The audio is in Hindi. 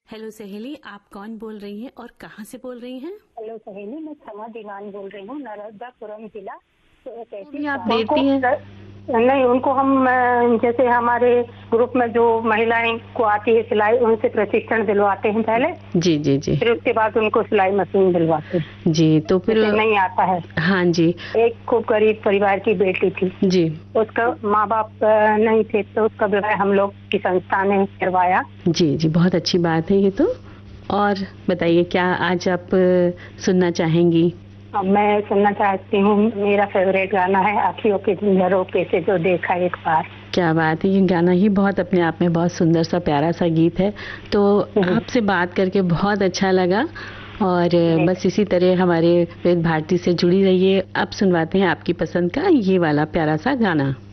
हेलो सहेली, आप कौन बोल रही हैं और कहाँ से बोल रही हैं? हेलो सहेली, मैं क्षमा दीवान बोल रही हूँ, नर्मदापुरम जिला। तो भी आप देती हैं? नहीं, उनको हम जैसे हमारे ग्रुप में जो महिलाएं को आती है सिलाई, उनसे प्रशिक्षण दिलवाते हैं पहले। जी जी जी। फिर उसके बाद उनको सिलाई मशीन दिलवाते हैं। जी, तो फिर नहीं आता है। हाँ जी। एक खूब गरीब परिवार की बेटी थी जी। उसका माँ बाप नहीं थे, तो उसका विवाह हम लोग की संस्था ने करवाया। जी जी, बहुत अच्छी बात है ये तो। और बताइए, क्या आज आप सुनना चाहेंगी? मैं सुनना चाहती हूँ, मेरा फेवरेट गाना है आँखियों के झरोखे से जो देखा एक बार। क्या बात है, ये गाना ही बहुत अपने आप में बहुत सुंदर सा प्यारा सा गीत है। तो आपसे बात करके बहुत अच्छा लगा और बस इसी तरह हमारे विविध भारती से जुड़ी रहिए। अब सुनवाते हैं आपकी पसंद का ये वाला प्यारा सा गाना।